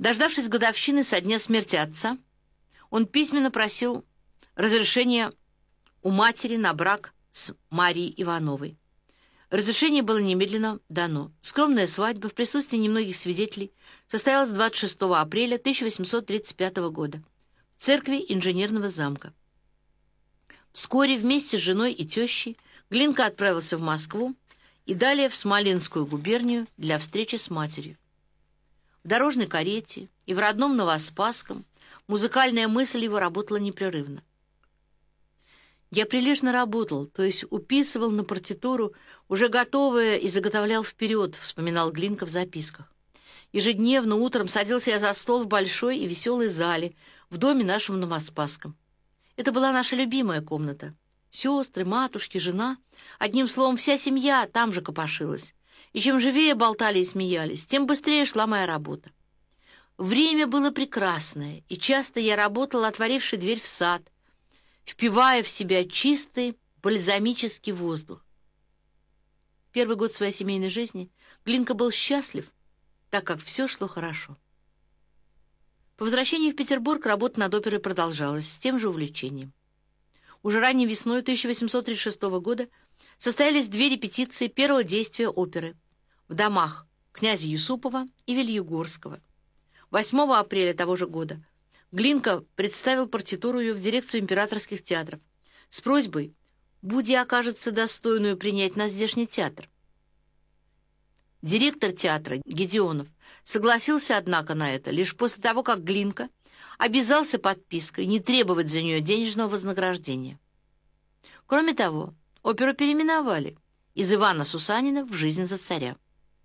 Дождавшись годовщины со дня смерти отца, он письменно просил разрешения у матери на брак с Марией Ивановой. Разрешение было немедленно дано. Скромная свадьба в присутствии немногих свидетелей состоялась 26 апреля 1835 года в церкви инженерного замка. Вскоре вместе с женой и тещей Глинка отправился в Москву и далее в Смоленскую губернию для встречи с матерью. В дорожной карете и в родном Новоспасском музыкальная мысль его работала непрерывно. «Я прилежно работал, то есть уписывал на партитуру уже готовое и заготовлял вперед», — вспоминал Глинка в записках. «Ежедневно утром садился я за стол в большой и веселой зале в доме нашем Новоспасском. Это была наша любимая комната. Сестры, матушки, жена, одним словом, вся семья там же копошилась. И чем живее болтали и смеялись, тем быстрее шла моя работа. Время было прекрасное, и часто я работала, отворивши дверь в сад, впивая в себя чистый бальзамический воздух. Первый год своей семейной жизни Глинка был счастлив, так как все шло хорошо. По возвращении в Петербург работа над оперой продолжалась с тем же увлечением. Уже ранней весной 1836 года состоялись две репетиции первого действия оперы в домах князя Юсупова и Вильегорского. 8 апреля того же года Глинка представил партитуру ее в дирекцию императорских театров с просьбой «Буди окажется достойную принять на здешний театр». Директор театра Гедеонов согласился, однако, на это лишь после того, как Глинка обязался подпиской не требовать за нее денежного вознаграждения. Кроме того, оперу переименовали из Ивана Сусанина в «Жизнь за царя».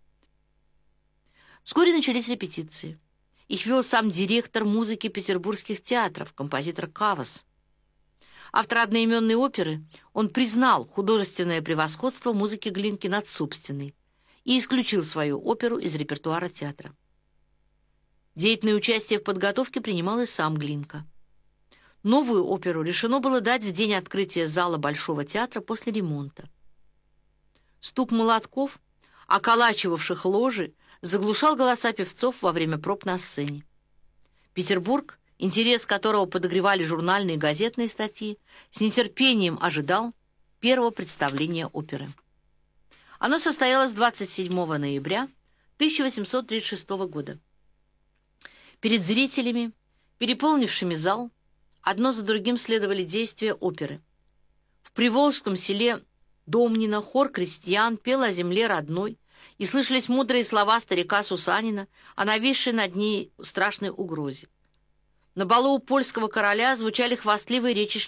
Вскоре начались репетиции. Их вел сам директор музыки петербургских театров, композитор Кавас. Автор одноименной оперы, он признал художественное превосходство музыки Глинки над собственной и исключил свою оперу из репертуара театра. Деятельное участие в подготовке принимал и сам Глинка. Новую оперу решено было дать в день открытия зала Большого театра после ремонта. Стук молотков, околачивавших ложи, заглушал голоса певцов во время проб на сцене. Петербург, интерес которого подогревали журнальные и газетные статьи, с нетерпением ожидал первого представления оперы. Оно состоялось 27 ноября 1836 года. Перед зрителями, переполнившими зал, одно за другим следовали действия оперы. В приволжском селе Домнино хор крестьян пел о земле родной, и слышались мудрые слова старика Сусанина о нависшей над ней страшной угрозе. На балу у польского короля звучали хвастливые речи